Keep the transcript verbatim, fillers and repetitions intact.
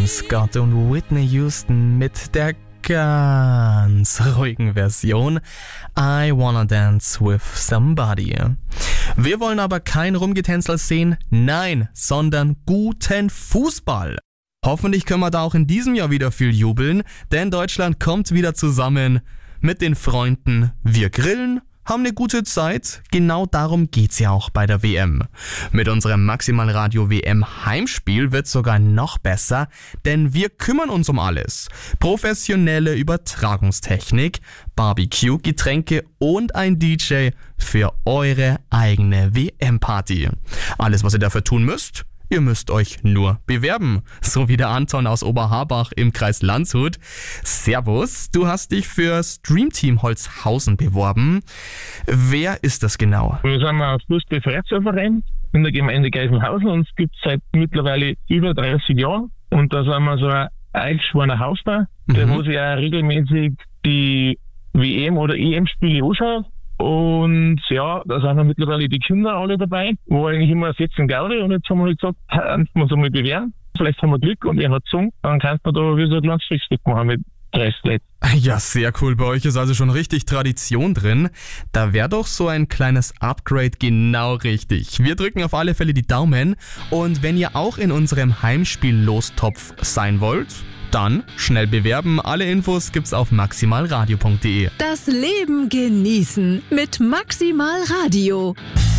Travis Scott und Whitney Houston mit der ganz ruhigen Version I Wanna Dance With Somebody. Wir wollen aber kein Rumgetänzel sehen, nein, sondern guten Fußball. Hoffentlich können wir da auch in diesem Jahr wieder viel jubeln, denn Deutschland kommt wieder zusammen mit den Freunden. Wir grillen, haben eine gute Zeit. Genau darum geht's ja auch bei der W M. Mit unserem Maximal Radio W M Heimspiel wird's sogar noch besser, denn wir kümmern uns um alles. Professionelle Übertragungstechnik, Barbecue, Getränke und ein D J für eure eigene W M-Party. Alles, was ihr dafür tun müsst: ihr müsst euch nur bewerben. So wie der Anton aus Oberharbach im Kreis Landshut. Servus, du hast dich für Streamteam Holzhausen beworben. Wer ist das genau? Wir sind ein Fußball-Vereinsverein in der Gemeinde Geisenhausen und es gibt seit mittlerweile über dreißig Jahren. Und da sind wir so ein eingeschworener Hausbau, der Mhm. wo sich auch regelmäßig die W M- oder E M-Spiele anschaut. Und ja, da sind dann mittlerweile die Kinder alle dabei, wo eigentlich immer sitzen Gaudi, und jetzt haben wir halt gesagt, kannst du uns einmal bewerben, vielleicht haben wir Glück und er hat gesungen, dann kannst du da wie so ein kleines Frühstück machen mit dreißig Leuten. Ja, sehr cool. Bei euch ist also schon richtig Tradition drin. Da wäre doch so ein kleines Upgrade genau richtig. Wir drücken auf alle Fälle die Daumen. Und wenn ihr auch in unserem Heimspiel-Lostopf sein wollt, dann schnell bewerben. Alle Infos gibt's auf maximalradio punkt de. Das Leben genießen mit Maximal Radio.